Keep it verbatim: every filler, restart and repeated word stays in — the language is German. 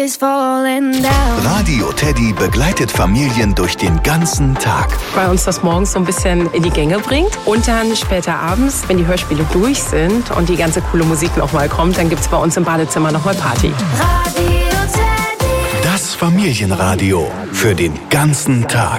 is falling down. Radio Teddy begleitet Familien durch den ganzen Tag. Weil uns das morgens so ein bisschen in die Gänge bringt. Und dann später abends, wenn die Hörspiele durch sind und die ganze coole Musik nochmal kommt, dann gibt es bei uns im Badezimmer nochmal Party. Radio Teddy. Das Familienradio für den ganzen Tag.